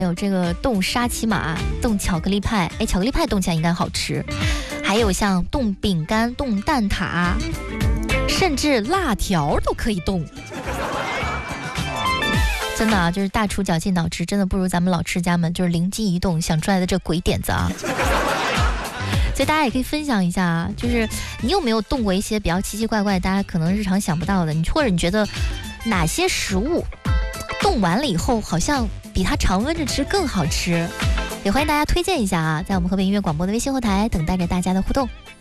有这个冻沙琪玛、冻巧克力派，巧克力派冻起来应该好吃。还有像冻饼干、冻蛋挞，甚至辣条都可以冻。真的啊，就是大厨绞尽脑汁，真的不如咱们老吃家们就是灵机一动想出来的这鬼点子啊。所以大家也可以分享一下啊，就是你有没有冻过一些比较奇奇怪怪大家可能日常想不到的，或者你觉得哪些食物冻完了以后好像比它常温着吃更好吃，也欢迎大家推荐一下啊，在我们河北音乐广播的微信后台等待着大家的互动。